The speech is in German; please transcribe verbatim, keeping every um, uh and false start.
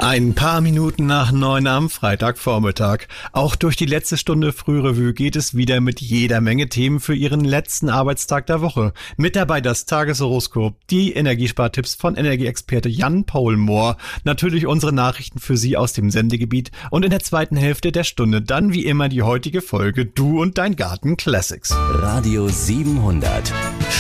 Ein paar Minuten nach neun am Freitagvormittag. Auch durch die letzte Stunde Frührevue geht es wieder mit jeder Menge Themen für Ihren letzten Arbeitstag der Woche. Mit dabei das Tageshoroskop, die Energiespartipps von Energieexperte Jan-Paul Mohr, natürlich unsere Nachrichten für Sie aus dem Sendegebiet und in der zweiten Hälfte der Stunde dann wie immer die heutige Folge Du und dein Garten Classics. Radio siebenhundert.